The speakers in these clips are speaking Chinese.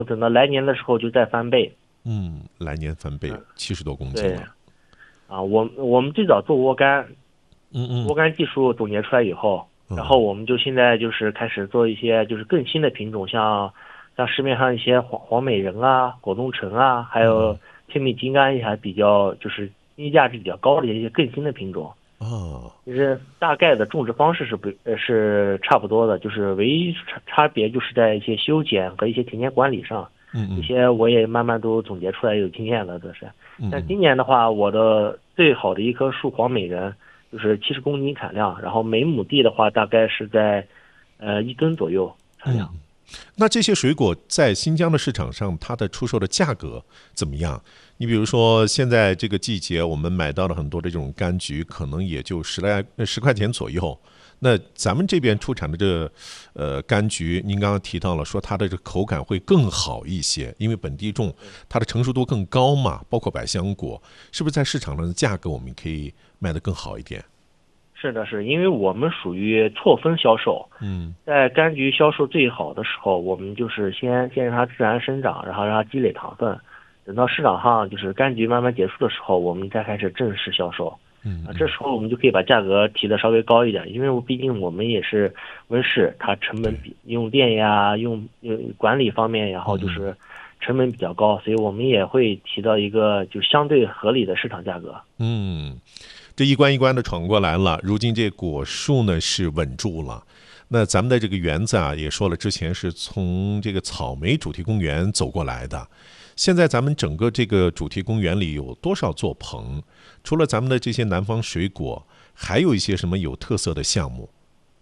等到来年的时候就再翻倍。 来年翻倍70多公斤对了。 我们最早做窝干， 嗯窝干技术总结出来以后，然后嗯我们就现在就是开始做一些就是更新的品种，像市面上一些黄美人啊、果冻橙啊，还有天美金刚也还比较就是经济价值比较高的一些更新的品种。 啊其实大概的种植方式是差不多的，就是唯一差别就是在一些修剪和一些田间管理上，这嗯嗯些我也慢慢都总结出来有经验了，这是。但嗯嗯今年的话，我的最好的一棵树黄美人就是70公斤产量，然后每亩地的话大概是在1吨左右产量。 嗯。那这些水果在新疆的市场上，它的出售的价格怎么样？你比如说，现在这个季节，我们买到了很多的这种柑橘，可能也就10块钱左右。那咱们这边出产的柑橘，您刚刚提到了说它的这个口感会更好一些，因为本地种，它的成熟度更高嘛，包括百香果，是不是在市场上的价格我们可以卖得更好一点？ 是的，是因为我们属于错峰销售， 嗯在柑橘销售最好的时候，我们就是先让它自然生长，然后让它积累糖分，等到市场上就是柑橘慢慢结束的时候，我们再开始正式销售。这时候我们就可以把价格提得稍微高一点，因为毕竟我们也是温室，它成本比用电呀、管理方面，然后就是成本比较高，所以我们也会提到一个就相对合理的市场价格。 嗯。这一关一关的闯过来了，如今这果树呢是稳住了。那咱们的这个园子啊，也说了，之前是从这个草莓主题公园走过来的。现在咱们整个这个主题公园里有多少座棚？除了咱们的这些南方水果，还有一些什么有特色的项目？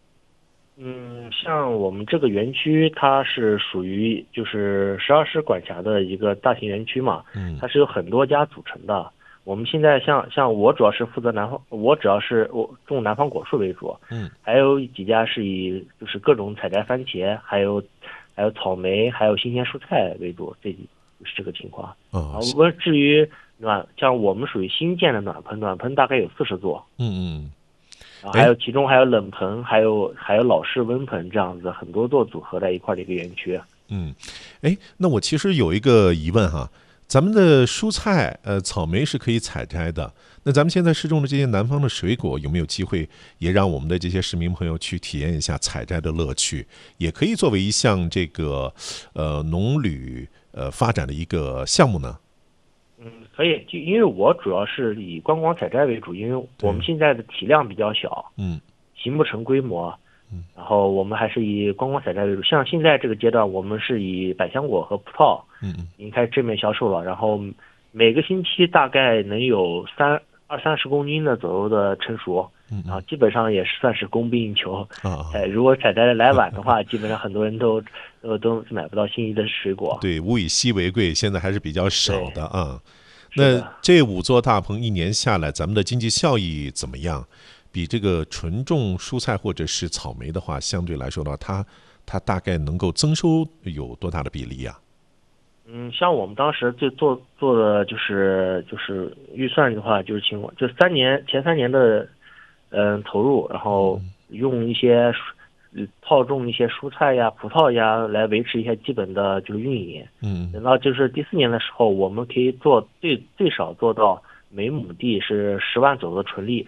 像我们这个园区，它是属于就是12市管辖的一个大型园区嘛，它是有很多家组成的。我们现在像我主要是负责我种南方果树为主，还有几家是以就是各种采摘番茄，还有草莓，还有新鲜蔬菜为主，就是这个情况。至于像我们属于新建的暖盆大概有40座，然后其中还有冷盆，还有老式温盆这样子很多座组合在一块的一个园区。 那我其实有一个疑问哈，咱们的蔬菜，草莓是可以采摘的。那咱们现在试种的这些南方的水果，有没有机会也让我们的这些市民朋友去体验一下采摘的乐趣？也可以作为一项这个农旅发展的一个项目呢？ 可以，就因为我主要是以观光采摘为主，因为我们现在的体量比较小，形不成规模，然后我们还是以观光采摘为主。像现在这个阶段，我们是以百香果和葡萄，已经开始正面销售了，然后每个星期大概能有20-30公斤的左右的成熟，基本上也是算是供不应求。如果采摘的来晚的话，基本上很多人都买不到心仪的水果。 对，物以稀为贵，现在还是比较少的啊。 那这5座大棚一年下来，咱们的经济效益怎么样？比这个纯种蔬菜或者是草莓的话，相对来说的话，它大概能够增收有多大的比例啊？ 像我们当时就做的就是预算的话，就是前3年的投入，然后用一些套种一些蔬菜呀、葡萄呀来维持一些基本的就是运营。等到就是第4年的时候，我们可以做最少做到每亩地是10万左右的纯利。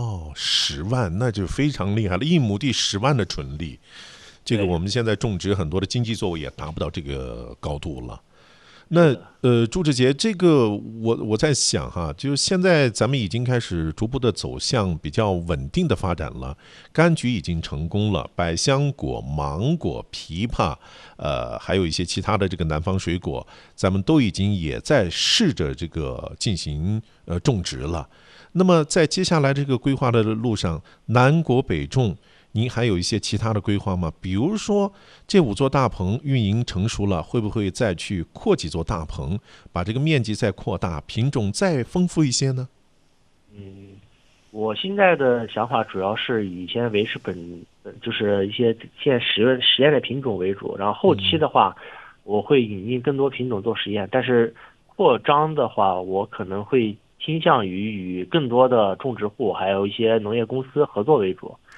10万那就非常厉害了，1亩地10万的纯利，这个我们现在种植很多的经济作物也达不到这个高度了。那朱志杰，这个我在想哈，就是现在咱们已经开始逐步的走向比较稳定的发展了，柑橘已经成功了，百香果、芒果、枇杷，还有一些其他的这个南方水果，咱们都已经也在试着这个进行种植了。那么在接下来这个规划的路上，南果北种，您还有一些其他的规划吗？比如说这5座大棚运营成熟了，会不会再去扩几座大棚，把这个面积再扩大，品种再丰富一些呢？ 我现在的想法主要是以先维持就是一些现在实验的品种为主，然后后期的话，我会引进更多品种做实验，但是扩张的话，我可能会倾向于与更多的种植户还有一些农业公司合作为主。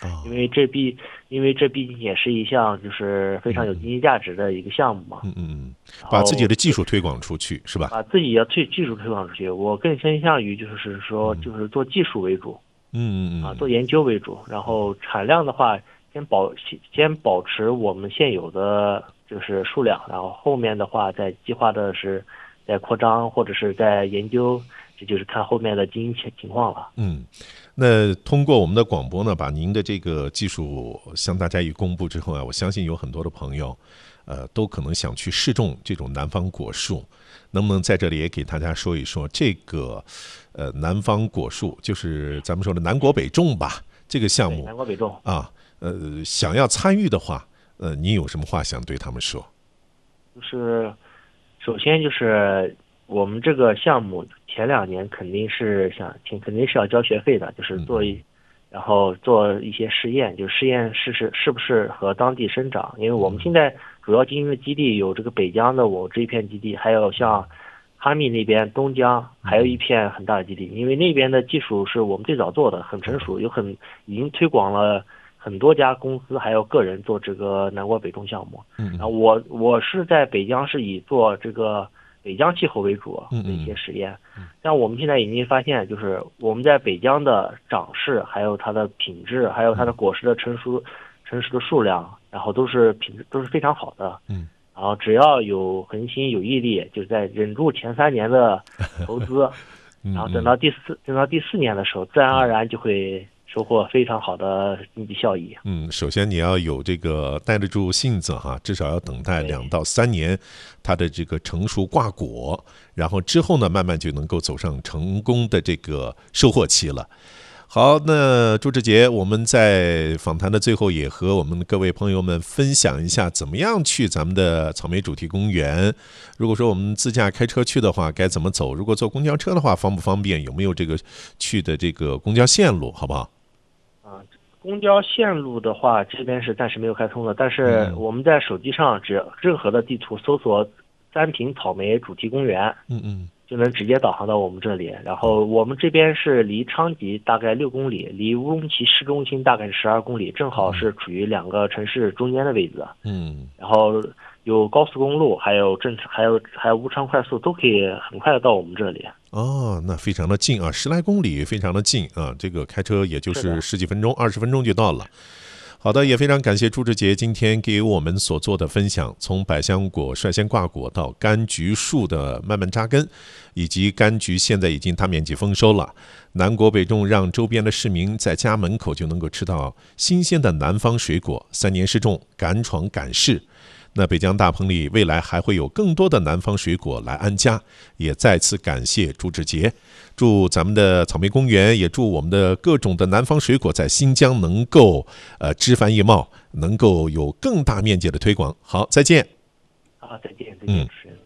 因为这毕竟也是一项就是非常有经济价值的一个项目嘛。 把自己的技术推广出去是吧？ 把自己的技术推广出去，我更倾向于就是说就是做技术为主，做研究为主，然后产量的话先保持我们现有的就是数量，然后后面的话再计划的是在扩张或者是在研究，这就是看后面的经济情况了。 那通过我们的广播呢，把您的这个技术向大家一公布之后啊，我相信有很多的朋友，都可能想去试种这种南方果树。能不能在这里也给大家说一说这个南方果树，就是咱们说的南国北种吧，这个项目。 南国北种啊，想要参与的话，你有什么话想对他们说？ 就是首先就是我们这个项目前2年肯定是要交学费的，就是然后做一些试验，就试验是不是和当地生长。因为我们现在主要经营的基地有这个北疆的我这一片基地，还有像哈密那边东疆还有一片很大的基地。因为那边的技术是我们最早做的，很成熟，已经推广了很多家公司还有个人做这个南国北种项目。然后我是在北疆是以做这个北疆气候为主的一些实验，但我们现在已经发现，就是我们在北疆的长势，还有它的品质，还有它的果实的成熟的数量，然后都是非常好的。然后只要有恒心有毅力，就是在忍住前3年的投资，然后等到第4年的时候，自然而然就会收获非常好的经济效益。 首先你要有这个耐得住性子哈，至少要等待2到3年，它的这个成熟挂果，然后之后呢，慢慢就能够走上成功的这个收获期了。好，那朱志杰，我们在访谈的最后也和我们各位朋友们分享一下，怎么样去咱们的草莓主题公园。如果说我们自驾开车去的话，该怎么走？如果坐公交车的话，方不方便？有没有这个去的这个公交线路，好不好？ 公交线路的话，这边是暂时没有开通的，但是我们在手机上任何的地图搜索三平草莓主题公园，就能直接导航到我们这里。然后我们这边是离昌吉大概6公里，离乌鲁木齐市中心大概是12公里，正好是处于2个城市中间的位置。然后有高速公路，还有乌昌快速，都可以很快的到我们这里。 那非常的近啊，10来公里，非常的近啊，这个开车也就是10几分钟、20分钟就到了。好的，也非常感谢朱志杰今天给我们所做的分享，从百香果率先挂果到柑橘树的慢慢扎根，以及柑橘现在已经大面积丰收了。南国北种让周边的市民在家门口就能够吃到新鲜的南方水果，3年试种，敢闯敢试。那北疆大棚里未来还会有更多的南方水果来安家，也再次感谢朱志杰，祝咱们的草莓公园，也祝我们的各种的南方水果在新疆能够枝繁叶茂，能够有更大面积的推广。好，再见。 好，再见，主持人。